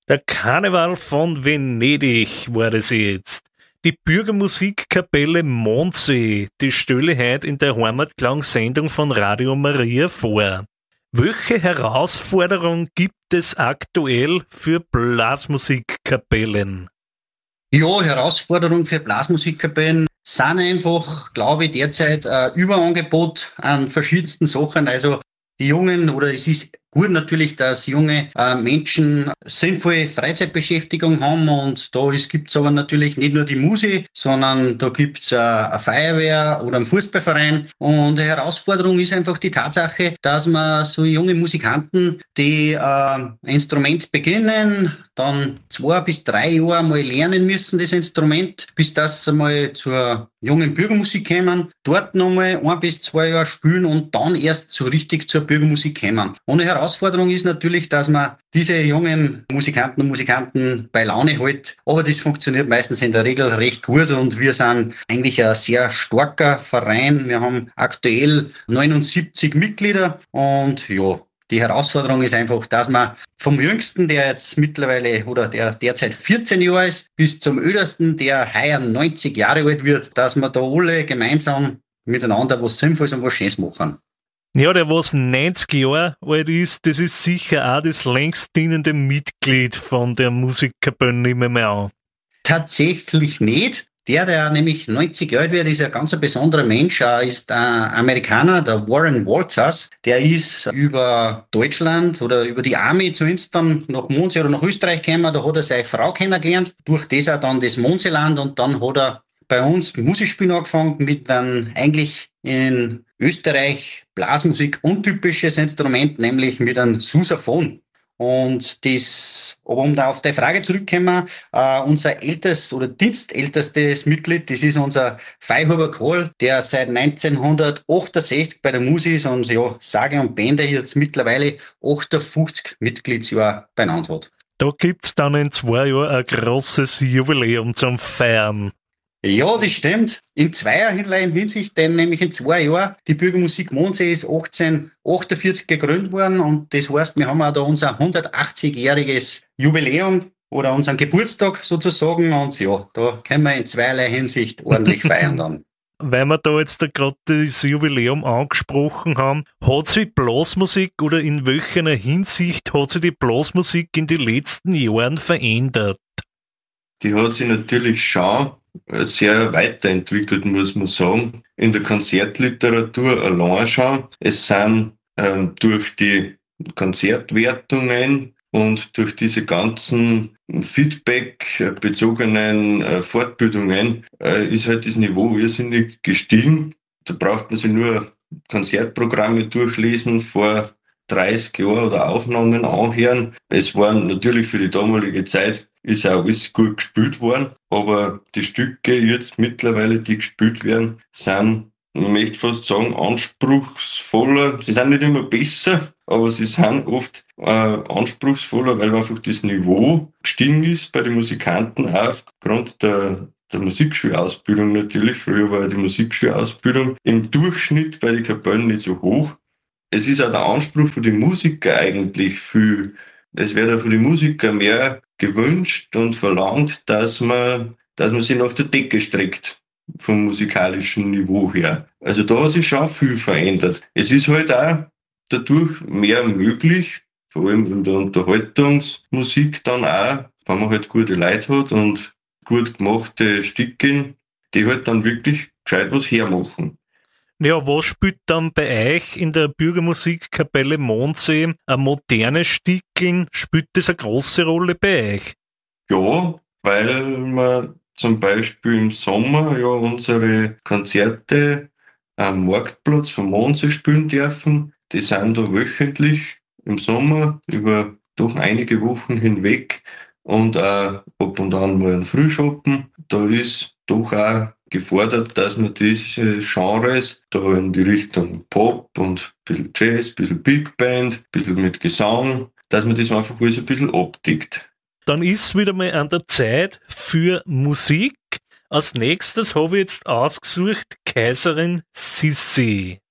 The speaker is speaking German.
Der Karneval von Venedig war das jetzt. Die Bürgermusikkapelle Mondsee, die stelle ich heute in der Heimatklang-Sendung von Radio Maria vor. Welche Herausforderung gibt es aktuell für Blasmusikkapellen? Ja, Herausforderung für Blasmusikkapellen sind einfach, glaube ich, derzeit ein Überangebot an verschiedensten Sachen. Also die Jungen, oder es ist gut natürlich, dass junge Menschen sinnvolle Freizeitbeschäftigung haben, und da gibt's aber natürlich nicht nur die Musik, sondern da gibt's eine Feuerwehr oder einen Fußballverein, und die Herausforderung ist einfach die Tatsache, dass man so junge Musikanten, die ein Instrument beginnen, dann 2 bis 3 Jahre mal lernen müssen, das Instrument, bis das sie mal zur jungen Bürgermusik kommen, dort nochmal 1 bis 2 Jahre spielen und dann erst so richtig zur Bürgermusik kommen. Und die Herausforderung ist natürlich, dass man diese jungen Musikanten und Musikanten bei Laune hält, aber das funktioniert meistens in der Regel recht gut, und wir sind eigentlich ein sehr starker Verein. Wir haben aktuell 79 Mitglieder, und ja, die Herausforderung ist einfach, dass man vom Jüngsten, der jetzt mittlerweile oder der derzeit 14 Jahre ist, bis zum Ältesten, der heuer 90 Jahre alt wird, dass wir da alle gemeinsam miteinander was Sinnvolles und was Schönes machen. Ja, der was 90 Jahre alt ist, das ist sicher auch das längst dienende Mitglied von der Musikkapelle, nehmen wir mal an. Tatsächlich nicht. Der nämlich 90 Jahre alt wird, ist ein ganz besonderer Mensch, ist ein Amerikaner, der Warren Walters. Der ist über Deutschland oder über die Army zumindest dann nach Mondsee oder nach Österreich gekommen. Da hat er seine Frau kennengelernt, durch das auch dann das Mondseeland, und dann hat er bei uns Musikspielen angefangen mit einem eigentlich in Österreich Blasmusik untypisches Instrument, nämlich mit einem Sousaphon. Und das, aber um da auf die Frage zurückzukommen, unser ältestes oder dienstältestes Mitglied, das ist unser Freihuber Kohl, der seit 1968 bei der Musik ist und ja, sage und Bände jetzt mittlerweile 58 Mitgliedsjahre beieinander hat. Da gibt's dann in 2 Jahren ein großes Jubiläum zum Feiern. Ja, das stimmt. In zweierlei Hinsicht, denn nämlich in 2 Jahren, die Bürgermusik Mondsee ist 1848 gegründet worden, und das heißt, wir haben auch da unser 180-jähriges Jubiläum oder unseren Geburtstag sozusagen, und ja, da können wir in zweierlei Hinsicht ordentlich feiern dann. Weil wir da jetzt gerade das Jubiläum angesprochen haben, hat sich Blasmusik oder in welcher Hinsicht hat sich die Blasmusik in den letzten Jahren verändert? Die hat sich natürlich schon sehr weiterentwickelt, muss man sagen. In der Konzertliteratur allein schon. Es sind durch die Konzertwertungen und durch diese ganzen Feedback-bezogenen Fortbildungen ist halt das Niveau irrsinnig gestiegen. Da braucht man sich nur Konzertprogramme durchlesen vor 30 Jahren oder Aufnahmen anhören. Es waren natürlich für die damalige Zeit ist auch alles gut gespielt worden, aber die Stücke jetzt mittlerweile, die gespielt werden, sind, ich möchte fast sagen, anspruchsvoller. Sie sind nicht immer besser, aber sie sind oft anspruchsvoller, weil einfach das Niveau gestiegen ist bei den Musikanten, auch aufgrund der Musikschulausbildung natürlich. Früher war die Musikschulausbildung im Durchschnitt bei den Kapellen nicht so hoch. Es ist auch der Anspruch für die Musiker eigentlich viel. Es wird auch für die Musiker mehr gewünscht und verlangt, dass man sich nach der Decke streckt, vom musikalischen Niveau her. Also da hat sich schon viel verändert. Es ist halt auch dadurch mehr möglich, vor allem in der Unterhaltungsmusik dann auch, wenn man halt gute Leute hat und gut gemachte Stücke, die halt dann wirklich gescheit was hermachen. Ja, was spielt dann bei euch in der Bürgermusikkapelle Mondsee ein modernes Stückchen? Spielt das eine große Rolle bei euch? Ja, weil wir zum Beispiel im Sommer ja unsere Konzerte am Marktplatz vom Mondsee spielen dürfen. Die sind da wöchentlich im Sommer über doch einige Wochen hinweg, und auch ab und an mal ein Frühschoppen. Da ist doch auch gefordert, dass man diese Genres da in die Richtung Pop und ein bisschen Jazz, ein bisschen Big Band, ein bisschen mit Gesang, dass man das einfach alles ein bisschen abdeckt. Dann ist wieder mal an der Zeit für Musik. Als nächstes habe ich jetzt ausgesucht Kaiserin Sissi.